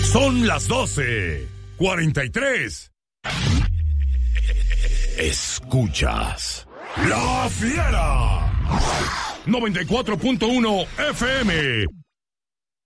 Son las 12:43. Escuchas La Fiera 94.1 FM.